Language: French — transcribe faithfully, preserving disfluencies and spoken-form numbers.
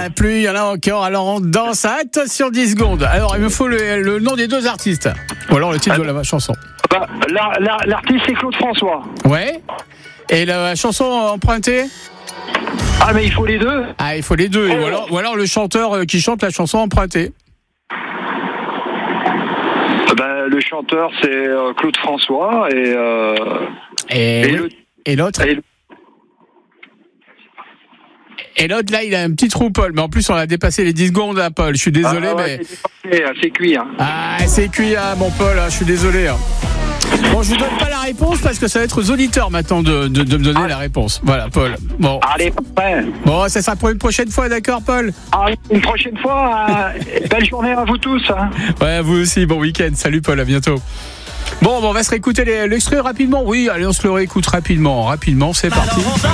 a plus, il y en a encore. Alors on danse. Attention, dix secondes. Alors il me faut le, le nom des deux artistes. Ou alors le titre ah, de la chanson. Bah, la, la, l'artiste c'est Claude François. Ouais. Et la chanson empruntée? Ah mais il faut les deux. Ah il faut les deux. Oh. Ou, alors, ou alors le chanteur qui chante la chanson empruntée. Bah, le chanteur c'est euh, Claude François et euh, et, et, le, et l'autre et, et l'autre là il a un petit trou, Paul, mais en plus on a dépassé les dix secondes à Paul, je suis désolé. Ah, ouais, mais c'est, c'est cuit hein. Ah c'est cuit hein, mon Paul, hein, je suis désolé hein. Bon, je vous donne pas la réponse parce que ça va être aux auditeurs maintenant de, de, de me donner ah. la réponse. Voilà, Paul. Bon. Allez, ouais. Bon, ça sera pour une prochaine fois, d'accord, Paul? Ah, une prochaine fois. Euh, belle journée à vous tous. Hein. Ouais, à vous aussi. Bon week-end. Salut, Paul. À bientôt. Bon, bon on va se réécouter l'extrait rapidement. Oui, allez, on se le réécoute rapidement. Rapidement, c'est parti.